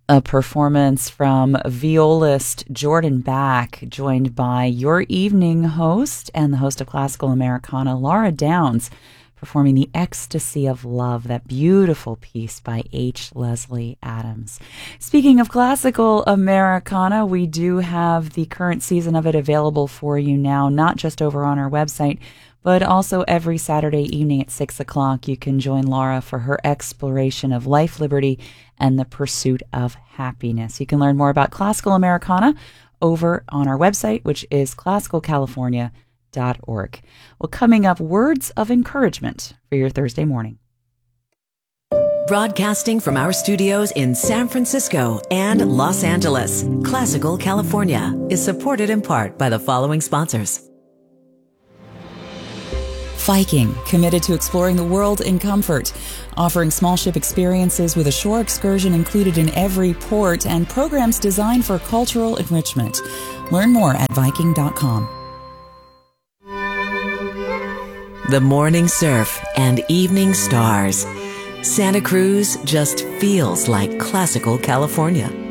A performance from violist Jordan Back, joined by your evening host and the host of Classical Americana, Laura Downs, performing The Ecstasy of Love, that beautiful piece by H. Leslie Adams. Speaking of Classical Americana, we do have the current season of it available for you now, not just over on our website, but also every Saturday evening at 6 o'clock. You can join Laura for her exploration of life, liberty, and the pursuit of happiness. You can learn more about Classical Americana over on our website, which is classicalcalifornia.org. Well, coming up, words of encouragement for your Thursday morning. Broadcasting from our studios in San Francisco and Los Angeles, Classical California is supported in part by the following sponsors. Viking, committed to exploring the world in comfort, offering small ship experiences with a shore excursion included in every port and programs designed for cultural enrichment. Learn more at Viking.com. The morning surf and evening stars. Santa Cruz just feels like Classical California.